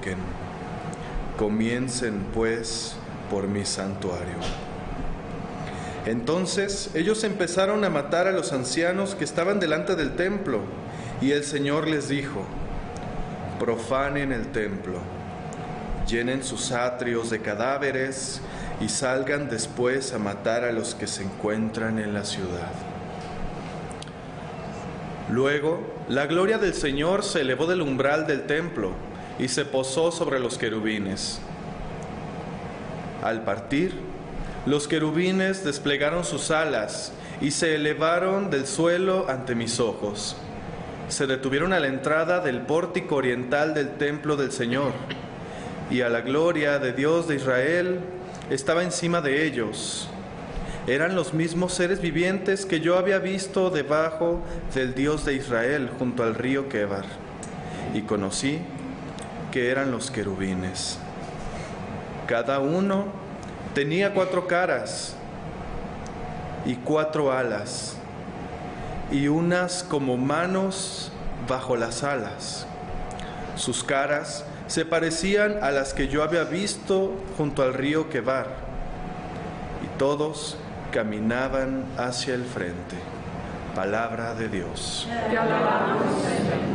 toquen. Comiencen, pues, por mi santuario. Entonces ellos empezaron a matar a los ancianos que estaban delante del templo, y el Señor les dijo: profanen el templo, llenen sus atrios de cadáveres y salgan después a matar a los que se encuentran en la ciudad. Luego, la gloria del Señor se elevó del umbral del templo y se posó sobre los querubines. Al partir, los querubines desplegaron sus alas y se elevaron del suelo ante mis ojos. Se detuvieron a la entrada del pórtico oriental del templo del Señor, y a la gloria de Dios de Israel estaba encima de ellos. Eran los mismos seres vivientes que yo había visto debajo del Dios de Israel junto al río Quebar, y conocí que eran los querubines. Cada uno tenía 4 caras y 4 alas, y unas como manos bajo las alas. Sus caras se parecían a las que yo había visto junto al río Quebar, y todos caminaban hacia el frente. Palabra de Dios. Te alabamos, Señor.